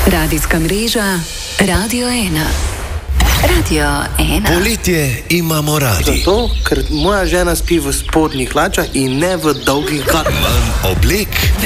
Radijska mreža Radio 1. Radio 1. Poletje imamo radi. Zato, ker moja žena spi v spodnjih hlačah in ne v dolgih galah. Manj oblek,